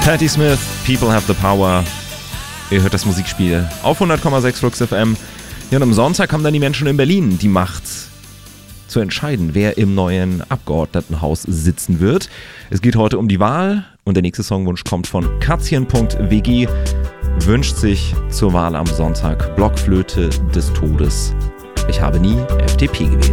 Patti Smith, People Have the Power. Ihr hört das Musikspiel auf 100,6 Flux FM. Ja, und am Sonntag haben dann die Menschen in Berlin die Macht zu entscheiden, wer im neuen Abgeordnetenhaus sitzen wird. Es geht heute um die Wahl und der nächste Songwunsch kommt von Katzchen.wg. Wünscht sich zur Wahl am Sonntag Blockflöte des Todes. Ich habe nie FDP gewählt.